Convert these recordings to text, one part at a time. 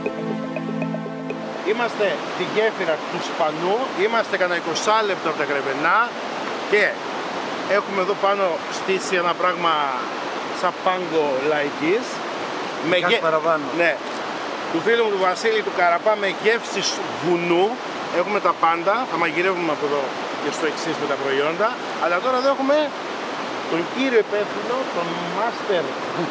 Είμαστε στη γέφυρα του Σπανού, είμαστε κανένα 20 λεπτό από τα Κρεβενά και έχουμε εδώ πάνω στήσει ένα πράγμα σαν πάγκο λαϊκής. Παραπάνω. Ναι, του φίλου μου του Βασίλη του Καραπά με γεύσεις βουνού. Έχουμε τα πάντα, θα μαγειρεύουμε από εδώ και στο εξής με τα προϊόντα. Αλλά τώρα εδώ έχουμε τον κύριο υπεύθυνο, τον Μάστερ.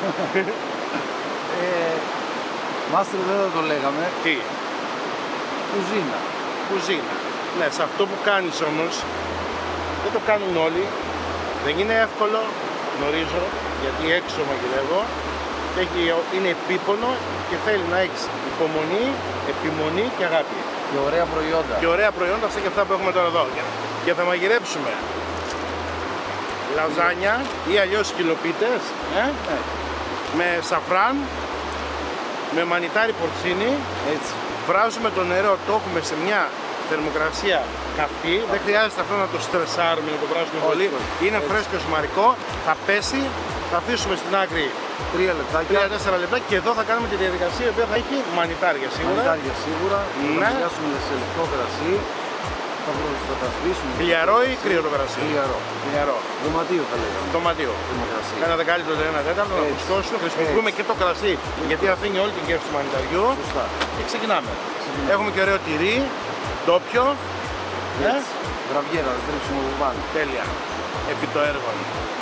Μάστερ δεν θα το λέγαμε. Τι? Κουζίνα. Κουζίνα. Ναι, σε αυτό που κάνεις όμως, δεν το κάνουν όλοι. Δεν είναι εύκολο, γνωρίζω, γιατί έξω μαγειρεύω. Είναι επίπονο και θέλει να έχεις υπομονή, επιμονή και αγάπη. Και ωραία προϊόντα. Και ωραία προϊόντα, αυτά και αυτά που έχουμε τώρα εδώ. Και θα μαγειρέψουμε λαζάνια ή αλλιώς σκυλοπίτες με σαφράν, με μανιτάρι πορτσίνι. Έτσι. Βράζουμε το νερό, το έχουμε σε μια θερμοκρασία καυτή. Δεν χρειάζεται αυτό να το στρεσάρουμε, να το βράζουμε πολύ. Είναι φρέσκο ζυμαρικό, θα πέσει, θα αφήσουμε στην άκρη 3-4 λεπτά και εδώ θα κάνουμε τη διαδικασία η οποία θα έχει μανιτάρια σίγουρα. Μανιτάρια σίγουρα. Ναι. Θα μοιράσουμε σε λεπτό κρασί. Θα τα σβήσουμε. Χλιαρό ή κρύο το κρασί? Χλιαρό. Δωματίο θα λέγαμε. Δωματίο. Κάνα δεκάλεπτο, ένα τέταρτο, να κουστώσουμε. Χρησιμοποιούμε και το κρασί γιατί αφήνει όλη την γεύση του μανιταριού. Σωστά. Και ξεκινάμε. Έχουμε και ωραίο τυρί, ντόπιο. Γραβιέρα, θα τρίψουμε από πάνω. Τέλεια. Επί το έργο.